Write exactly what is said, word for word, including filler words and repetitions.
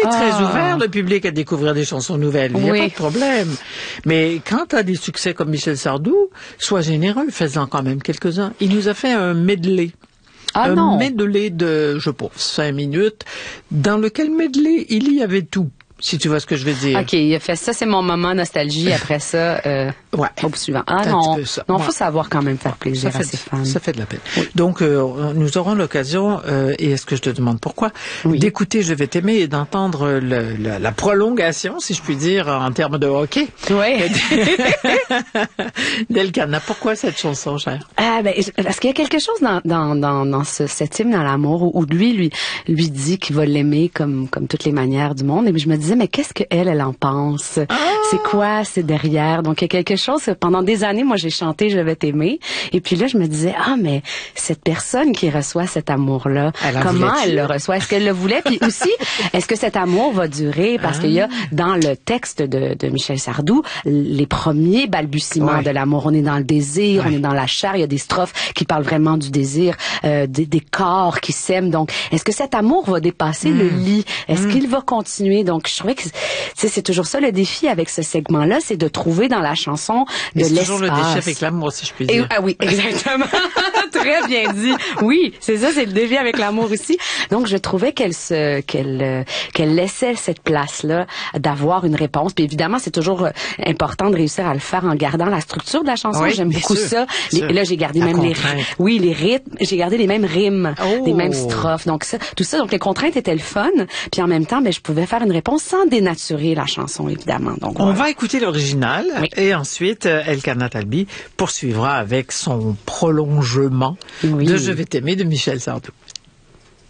est ah. très ouvert, le public, à découvrir des chansons nouvelles. Il n'y a oui. pas de problème. Mais quand tu as des succès comme Michel Sardou, sois généreux, fais-en quand même quelques-uns. Il nous a fait un medley. Ah un non. medley de, je pense, cinq minutes, dans lequel medley, il y avait tout. Si tu vois ce que je veux dire. OK, il a fait ça, c'est mon moment nostalgie. Après ça, euh, ouais. au suivant. Ah non, non, faut ouais. savoir quand même faire plaisir ça fait, à ses fans. Ça fait de la peine. Oui. Donc, euh, nous aurons l'occasion, euh, et est-ce que je te demande pourquoi, oui. d'écouter Je vais t'aimer et d'entendre le, la, la prolongation, si je puis dire, en termes de hockey. Oui. d'Elkana. Pourquoi cette chanson, chère? Ah, ben, parce qu'il y a quelque chose dans, dans, dans, dans ce, cet hymne à l'amour où, où lui, lui, lui dit qu'il va l'aimer comme, comme toutes les manières du monde. Et je me disais, mais qu'est-ce qu'elle, elle en pense? Ah! C'est quoi, c'est derrière? Donc, il y a quelque chose, pendant des années, moi, j'ai chanté Je vais t'aimer. Et puis là, je me disais, ah, mais cette personne qui reçoit cet amour-là, comment elle le reçoit? Est-ce qu'elle le voulait? Puis aussi, est-ce que cet amour va durer? Parce ah. qu'il y a, dans le texte de, de Michel Sardou, les premiers balbutiements ouais. de l'amour. On est dans le désir, ouais. on est dans la chair. Il y a des strophes qui parlent vraiment du désir, euh, des, des corps qui s'aiment. Donc, est-ce que cet amour va dépasser mmh. le lit? Est-ce mmh. qu'il va continuer? Donc, je trouvais que c'est toujours ça le défi avec ce segment-là, c'est de trouver dans la chanson de l'espace. C'est toujours le défi avec l'amour, si je puis dire. Et, ah oui, exactement. Très bien dit. Oui, c'est ça, c'est le défi avec l'amour aussi. Donc, je trouvais qu'elle se, qu'elle, qu'elle laissait cette place-là d'avoir une réponse. Puis évidemment, c'est toujours important de réussir à le faire en gardant la structure de la chanson. Oui, J'aime beaucoup sûr, ça. Les, là, j'ai gardé la même contrainte. les, oui, les rythmes. J'ai gardé les mêmes rimes, oh. les mêmes strophes. Donc ça, tout ça. Donc les contraintes étaient le fun. Puis en même temps, ben, je pouvais faire une réponse sans dénaturer la chanson, évidemment. Donc, on voilà. va écouter l'original oui. et ensuite Elkana Talbi poursuivra avec son prolongement oui. de Je vais t'aimer de Michel Sardou.